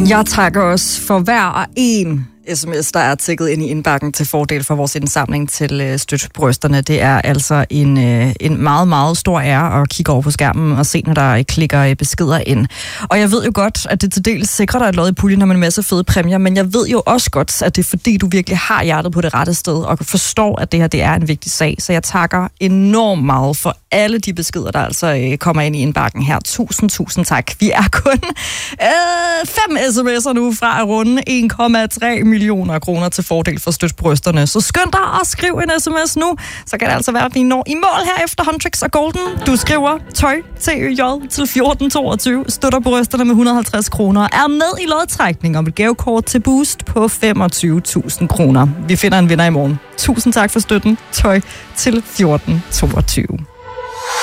Jeg takker også for hver og en sms, der er tækket ind i indbakken til fordel for vores indsamling til Støt Brysterne. Det er altså en meget, meget stor ære at kigge over på skærmen og se, når der klikker beskeder ind. Og jeg ved jo godt, at det til dels sikrer dig et lod i puljen, når man en masse fede præmier, men jeg ved jo også godt, at det er fordi, du virkelig har hjertet på det rette sted og forstår, at det her det er en vigtig sag. Så jeg takker enormt meget for alle de beskeder, der altså kommer ind i indbakken her. Tusind tak. Vi er kun 5 sms'er nu fra at runde 1,3 millioner kroner til fordel for Støt Brysterne. Så skynd dig at skrive en sms nu, så kan det altså være, at vi når i mål her efter Huntrix og Golden. Du skriver tøj, TØJ til 1422, støtter Brysterne med 150 kroner, er med i lodtrækning om et gavekort til Boost på 25.000 kroner. Vi finder en vinder i morgen. Tusind tak for støtten. Tøj til 1422.